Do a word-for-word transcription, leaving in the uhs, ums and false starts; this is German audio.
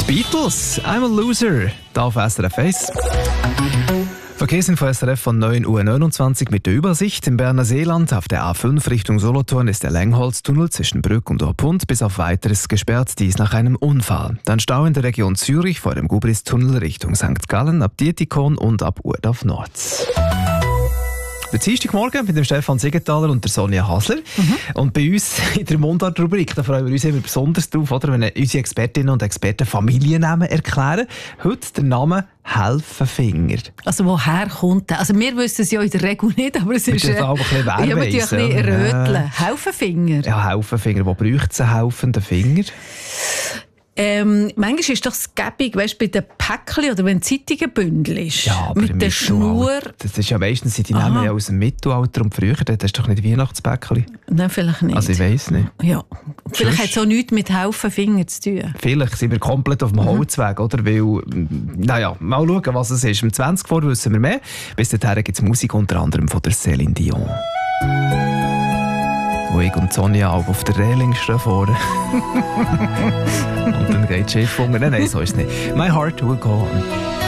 Die Beatles, I'm a Loser, da auf S R F eins. Verkehrsinfo S R F von neun Uhr neunundzwanzig mit der Übersicht. Im Berner Seeland auf der A fünf Richtung Solothurn ist der Längholztunnel zwischen Brück und Orpund bis auf Weiteres gesperrt, dies nach einem Unfall. Dann Stau in der Region Zürich vor dem Gubristunnel Richtung Sankt Gallen, ab Dietikon und ab Urdorf Nord. Der Dienstagmorgen mit dem Stefan Siegenthaler und der Sonja Hasler. Mhm. Und bei uns in der Mundart-Rubrik, da freuen wir uns immer besonders drauf, oder, wenn unsere Expertinnen und Experten Familiennamen erklären. Heute der Name Helfenfinger. Also woher kommt der? Also wir wissen es ja in der Regel nicht, aber es ist... Wir auch ein bisschen ja, wir weiss, ein bisschen röteln. Helfenfinger. Ja, Helfenfinger. Wo braucht es einen helfenden Finger? Ähm, manchmal ist doch das gäbig, weißt, bei den Päckchen oder wenn Zeitungen Bündel ist. Ja, aber mit der Schnur. Das ist ja meistens, die nehmen ja aus dem Mittelalter und früher, das ist doch nicht Weihnachtspäckchen. Nein, vielleicht nicht. Also ich weiss nicht. Ja. Vielleicht hat es auch nichts mit Helfenfingern zu tun. Vielleicht sind wir komplett auf dem mhm. Holzweg, oder? Weil, naja, mal schauen, was es ist. Um zwanzig vor wissen wir mehr. Bis dahin gibt es Musik unter anderem von der Céline Dion. Wo ich und Sonja auch auf der Reling stehen vorne. Und dann geht die Chef unter. Nein, nein, so ist es nicht. My heart will go on.